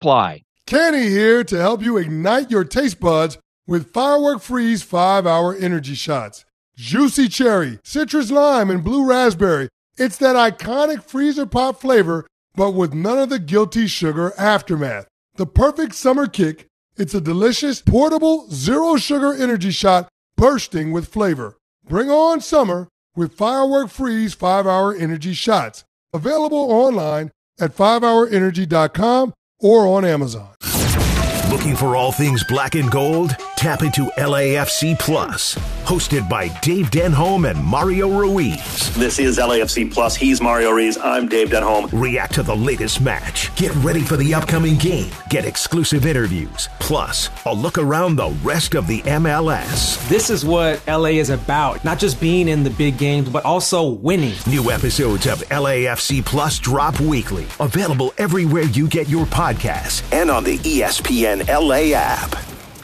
apply. Kenny here to help you ignite your taste buds with Firework Freeze 5-Hour Energy Shots. Juicy cherry, citrus lime, and blue raspberry. It's that iconic freezer pop flavor, but with none of the guilty sugar aftermath. The perfect summer kick. It's a delicious, portable, zero-sugar energy shot bursting with flavor. Bring on summer with Firework Freeze 5-Hour Energy Shots. Available online at 5hourenergy.com or on Amazon. Looking for all things black and gold? Tap into LAFC Plus, hosted by Dave Denholm and Mario Ruiz. This is LAFC Plus. He's Mario Ruiz. I'm Dave Denholm. React to the latest match. Get ready for the upcoming game. Get exclusive interviews. Plus, a look around the rest of the MLS. This is what LA is about. Not just being in the big games, but also winning. New episodes of LAFC Plus drop weekly. Available everywhere you get your podcasts and on the ESPN LA app.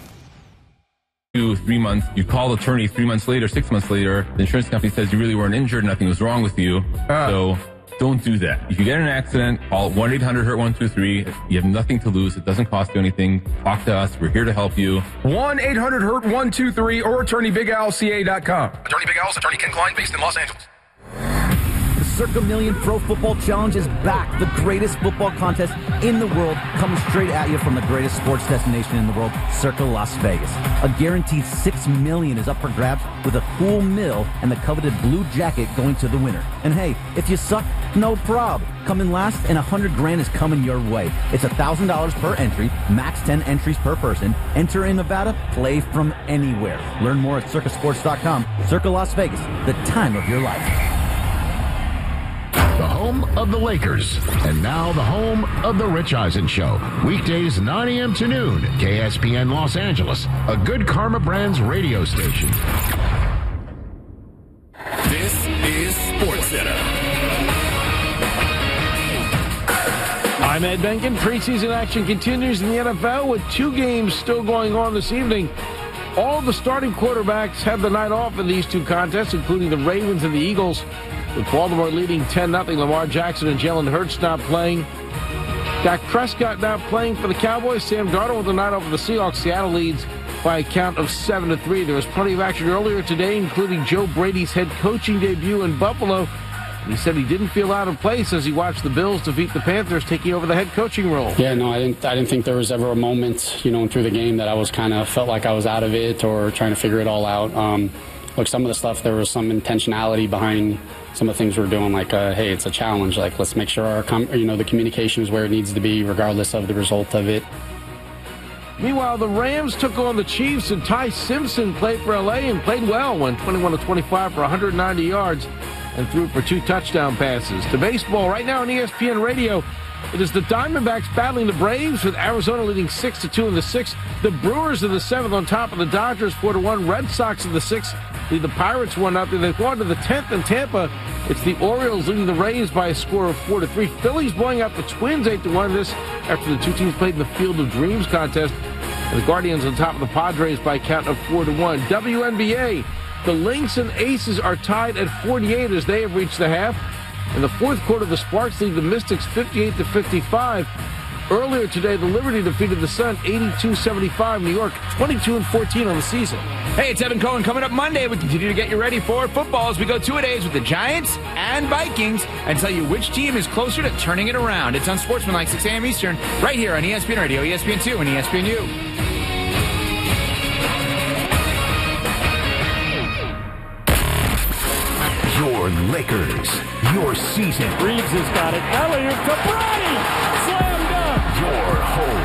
3 months, you call the attorney 3 months later, 6 months later, the insurance company says you really weren't injured, nothing was wrong with you. So don't do that. If you get in an accident, call 1-800-HURT-123. You have nothing to lose. It doesn't cost you anything. Talk to us. We're here to help you. 1-800-HURT-123 or attorneybigalca.com. Attorney Big Al's attorney Ken Klein, based in Los Angeles. Circa Million Pro Football Challenge is back. The greatest football contest in the world, coming straight at you from the greatest sports destination in the world, Circa Las Vegas. A guaranteed $6 million is up for grabs, with a cool mill and the coveted blue jacket going to the winner. And hey, if you suck, no prob. Come in last and $100,000 is coming your way. It's $1,000 per entry, max 10 entries per person. Enter in Nevada, play from anywhere. Learn more at circasports.com. Circa Las Vegas, the time of your life. The home of the Lakers, and now the home of the Rich Eisen Show. Weekdays 9 a.m. to noon, KSPN Los Angeles, a Good Karma Brands radio station. This is SportsCenter. I'm Ed Benkin. Preseason action continues in the NFL with 2 games still going on this evening. All the starting quarterbacks have the night off in these 2 contests, including the Ravens and the Eagles. With Baltimore leading 10-0, Lamar Jackson and Jalen Hurts not playing. Dak Prescott not playing for the Cowboys. Sam Darnold with the night off of the Seahawks. Seattle leads by a count of 7-3. There was plenty of action earlier today, including Joe Brady's head coaching debut in Buffalo. He said he didn't feel out of place as he watched the Bills defeat the Panthers, taking over the head coaching role. Yeah, no, I didn't think there was ever a moment, through the game that I was felt like I was out of it or trying to figure it all out. Look, some of the stuff, there was some intentionality behind some of the things we're doing, like, hey, it's a challenge. Like, let's make sure the communication is where it needs to be, regardless of the result of it. Meanwhile, the Rams took on the Chiefs, and Ty Simpson played for LA and played well, went 21-25 for 190 yards and threw for 2 touchdown passes. To baseball, right now on ESPN Radio, it is the Diamondbacks battling the Braves, with Arizona leading 6-2 in the 6th. The Brewers in the 7th on top of the Dodgers 4-1. Red Sox in the 6th lead the Pirates 1-0. They've gone to the 10th in Tampa. It's the Orioles leading the Rays by a score of 4-3. Phillies blowing out the Twins 8-1. This after the 2 teams played in the Field of Dreams contest. And the Guardians on top of the Padres by a count of 4-1. WNBA, the Lynx and Aces are tied at 48 as they have reached the half. In the 4th quarter, the Sparks lead the Mystics 58-55. Earlier today, the Liberty defeated the Sun 82-75. New York 22-14 on the season. Hey, it's Evan Cohen. Coming up Monday, we continue to get you ready for football as we go 2-a-days with the Giants and Vikings and tell you which team is closer to turning it around. It's on Sportsmanlike, 6 a.m. Eastern, right here on ESPN Radio, ESPN2, and ESPNU. Your Lakers, your season. Reeves has got it. Elliott to Bryant. Slam dunk. Your home